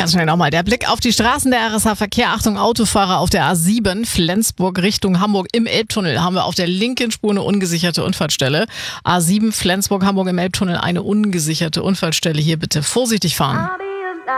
Ganz schnell nochmal. Der Blick auf die Straßen der RSH-Verkehr. Achtung, Autofahrer auf der A7 Flensburg Richtung Hamburg im Elbtunnel haben wir auf der linken Spur eine ungesicherte Unfallstelle. A7 Flensburg Hamburg im Elbtunnel eine ungesicherte Unfallstelle. Hier bitte vorsichtig fahren.